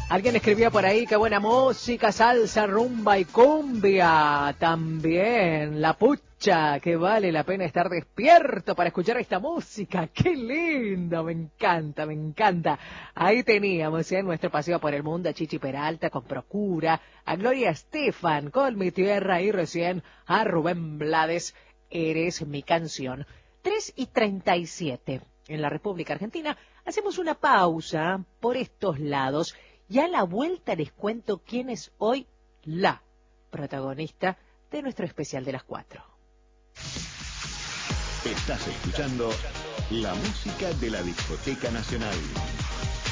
Alguien escribía por ahí, qué buena música, salsa, rumba y cumbia. También la pucha, que vale la pena estar despierto para escuchar esta música. Qué lindo, me encanta, me encanta. Ahí teníamos en nuestro paseo por el mundo a Chichi Peralta con Procura, a Gloria Estefan con Mi Tierra y recién a Rubén Blades, Eres mi canción. 3:37 en la República Argentina. Hacemos una pausa por estos lados. Y a la vuelta les cuento quién es hoy la protagonista de nuestro especial de las 4. Estás escuchando la música de la Discoteca Nacional.